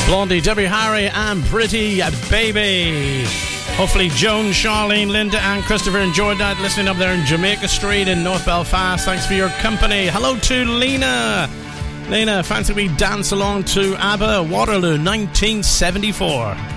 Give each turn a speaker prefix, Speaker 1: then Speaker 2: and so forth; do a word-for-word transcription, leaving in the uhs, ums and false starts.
Speaker 1: Blondie, Debbie Harry and Pretty Baby. Hopefully Joan, Charlene, Linda and Christopher enjoyed that listening up there in Jamaica Street in North Belfast. Thanks for your company. Hello to Lena. Lena, fancy we dance along to ABBA Waterloo nineteen seventy-four.